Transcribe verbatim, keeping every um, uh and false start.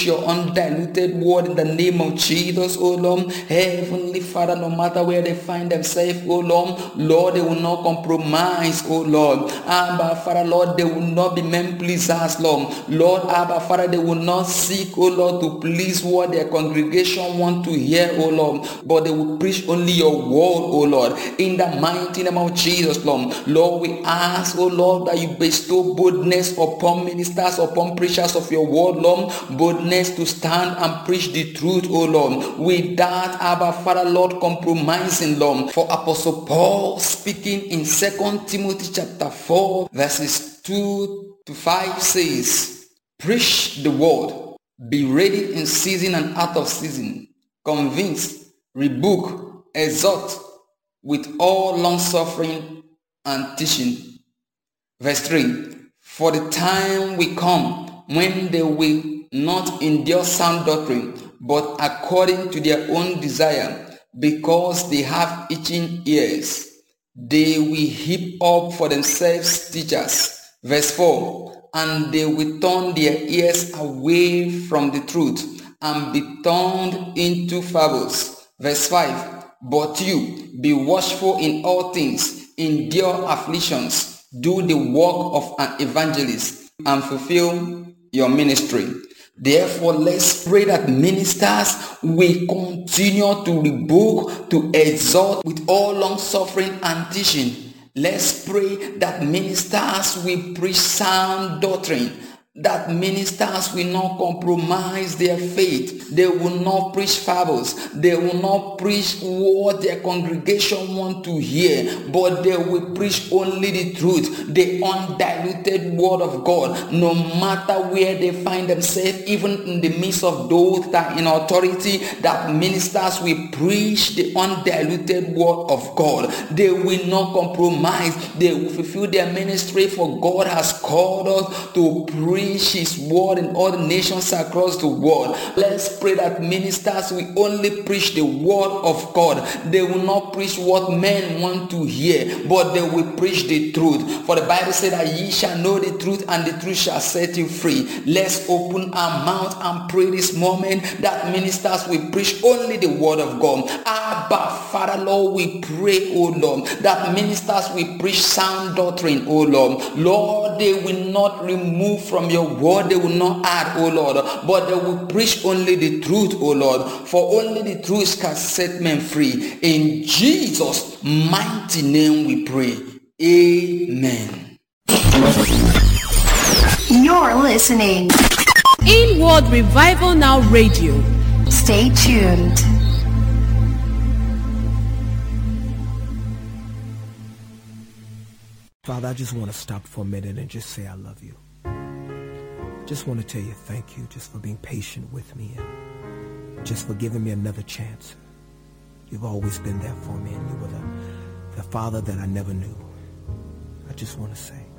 your undiluted word in the name of Jesus, oh Lord. Heavenly Father, no matter where they find themselves, oh Lord, Lord, they will not compromise, oh Lord. Abba, Father, Lord, they will not be men pleasers, Lord. Lord, Abba, Father, they will not seek, oh Lord, to please what their congregation want to hear, oh Lord, but they will preach only your word, oh Lord, in the mighty name of Jesus, Lord. Lord, we ask, oh Lord, that you bestow boldness upon ministers, upon preachers of your word, Lord, boldness to stand and preach the truth, oh Lord, without, Abba, Father, Lord, compromising, Lord. For Apostle Paul speaking in Second Timothy chapter four, verses two to five says, preach the word, be ready in season and out of season, convince, rebuke, exhort with all long suffering and teaching. Verse three, for the time will come when they will not endure sound doctrine, but according to their own desire, because they have itching ears, they will heap up for themselves teachers. Verse four, and they will turn their ears away from the truth and be turned into fables. Verse five, but you, be watchful in all things, endure afflictions, do the work of an evangelist, and fulfill your ministry. Therefore, let's pray that ministers will continue to rebuke, to exhort with all long suffering and teaching. Let's pray that ministers will preach sound doctrine, that ministers will not compromise their faith. They will not preach fables. They will not preach what their congregation want to hear, but they will preach only the truth, the undiluted word of God, no matter where they find themselves, even in the midst of those that are in authority, that ministers will preach the undiluted word of God. They will not compromise. They will fulfill their ministry, for God has called us to preach his word in all the nations across the world. Let's pray that ministers will only preach the word of God. They will not preach what men want to hear, but they will preach the truth. For the Bible said that ye shall know the truth, and the truth shall set you free. Let's open our mouth and pray this moment that ministers will preach only the word of God. Abba, Father, Lord, we pray, oh Lord, that ministers will preach sound doctrine, oh Lord. Lord, they will not remove from your word, they will not add, oh Lord, but they will preach only the truth, oh Lord, for only the truth can set men free. In Jesus' mighty name we pray. Amen. You're listening Inward Revival Now Radio. Stay tuned. Father, I just want to stop for a minute and just say I love you. Just want to tell you thank you just for being patient with me and just for giving me another chance. You've always been there for me, and you were the, the father that I never knew. I just want to say